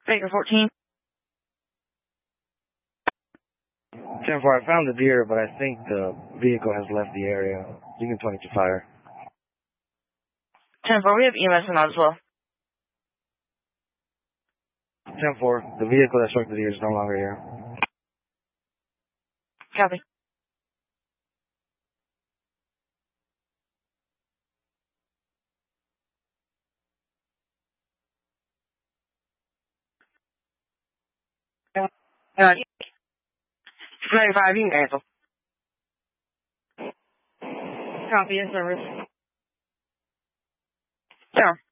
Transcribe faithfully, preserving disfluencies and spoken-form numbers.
Baker fourteen. ten four, I found the deer, but I think the vehicle has left the area. You can twenty to fire. ten four, we have E M S in that as well. ten four, the vehicle that struck the deer is no longer here. Copy. Uh, ninety-five, you can cancel. Copy, in service. Sure.